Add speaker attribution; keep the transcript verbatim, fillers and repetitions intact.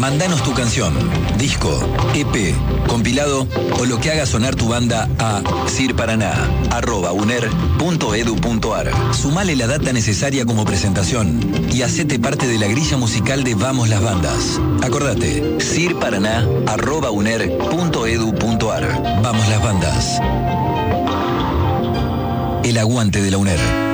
Speaker 1: Mandanos tu canción, disco, E P, compilado o lo que haga sonar tu banda a cirparaná arroba uner punto edu punto ar. Sumale la data necesaria como presentación y hacete parte de la grilla musical de Vamos las Bandas. Acordate, cirparaná arroba uner punto edu punto ar. Vamos las Bandas. El aguante de la UNER.